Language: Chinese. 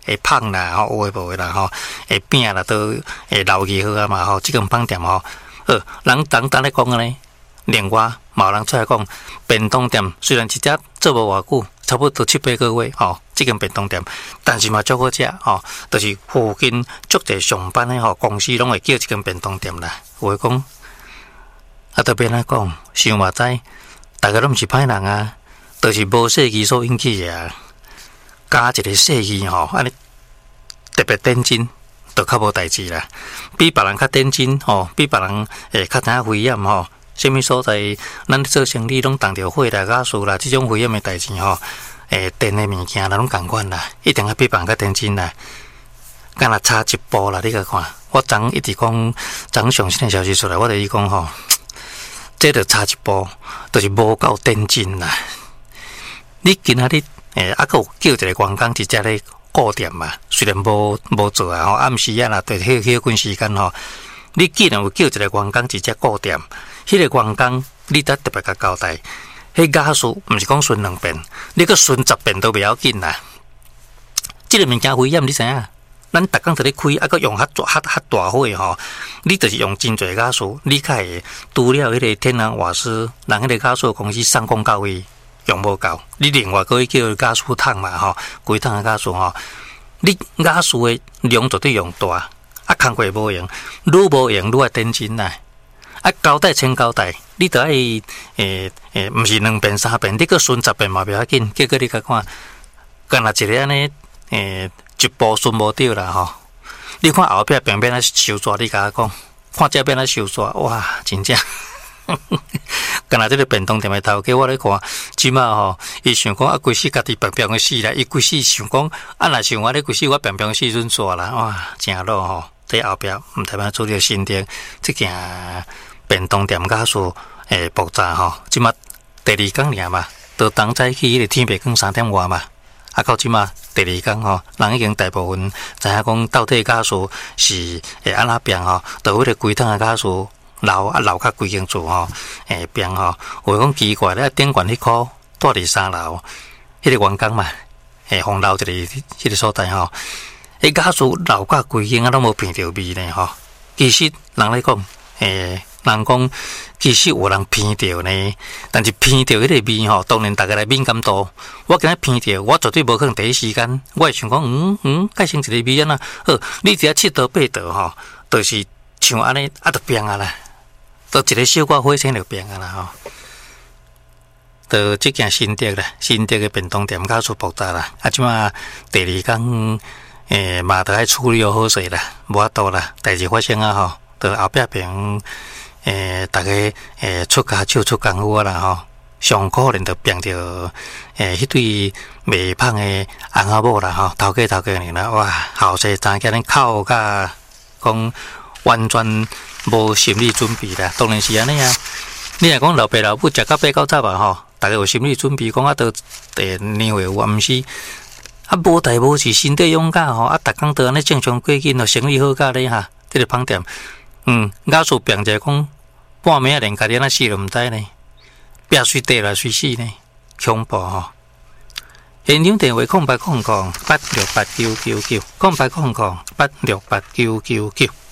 会胖啦，吼，有诶无诶啦，吼，会变啦，都会流去好啊嘛，吼，即间饭店吼，人当咧讲个呢，另外嘛有人出来讲，便当店虽然一只做无偌久，差不多7-8个月，吼，即间便当店，但是嘛足好食，吼，就是附近足侪上班诶，吼，公司拢会叫一间便当店啦，有诶讲。啊，特别来讲，想嘛知，大家拢毋是歹人啊，就是无细机所引起的啊。加一个细机吼，安尼特别认真，就较无代志啦。比别人较认真吼，比别人较知影危险吼。什么所在，咱做生意拢当着火啦、假事啦，这种危险的代志吼，电的物件啦拢共款啦，一定要比别人较认真啦。敢若差一步啦，你甲看，我昨一直讲，昨上新的消息出来，我就伊讲吼。这就差一步，就是无够认真啦。你今仔日还佫有叫一个员工直接咧顾店嘛？虽然无做啊，吼暗时啊啦，对休困时间吼，你既然有叫一个员工直接顾店，迄个员工你得特别甲交代，迄假事毋是讲顺2遍，你佫顺10遍都袂要紧啦。即个物件危险，你知影？咱逐工伫咧开，佫用较大火吼，你就是用真侪假数，你较会除了迄个天然瓦斯，人迄个假数公司送公到位用无够，你另外可以叫假数桶嘛吼，规桶的假数吼，你假数的量绝对用大，啊工课无用，愈无用愈爱认真啦，啊交代千交代，你着爱毋是2遍3遍，你佫顺10遍嘛袂要紧，结果你甲看，干若一个安尼一步顺无着啦吼！你看后壁边啊收纸，你甲我讲，看这边啊收纸，哇，真正！干那这个便当店的头家，我咧看，即马吼，伊想讲啊，规世家己边个死啦，伊规世想讲啊，若像我咧规世我边死阵煞啦，哇，真落吼！在后壁毋代表做着新店，即件便当店假数爆炸吼，即马第2天尔嘛，都当早起迄个天白光3点外嘛。啊，到即马第2天吼，人已经大部分知影讲到底假数是安怎变吼，就迄个规桶的假数留较规间厝吼，变吼，有讲奇怪咧，顶悬迄箍住伫3楼，迄个员工嘛，放留一个迄个所在吼，迄假数留甲规间啊，拢无闻着味呢吼。其实人咧讲，人讲其实有人闻到呢，但是闻到迄个味吼，当然大家来敏感度。我今日闻到，我绝对无可能第一时间，我会想讲，改成一个味安那，好，你只要7度8度吼，就是像安尼，啊，就变啊啦，都一个小可火星就变啊啦吼。就即件新店啦，新店的便当店假出爆炸啦，啊，即马第2天，嘛得爱处理好势啦，无法度啦，代志发生啊吼，就后壁边。大家出家手出功夫啦吼，上可能就变着迄对未胖的翁仔某啦吼，头家尔啦，哇，后生仔叫恁哭甲讲完全无心理准备啦，当然是安尼啊。你若讲老爸老母食到8、9十啊吼，大家有心理准备，讲啊都年岁有啊，毋是啊无代无志，身体勇敢吼，啊逐工都安尼正常过紧，生意好甲咧哈，这个饭店，假使变者讲。半暝啊，连家己那死都毋知呢，壁水地来水死呢，恐怖吼！现场电话0800868999，0800868999。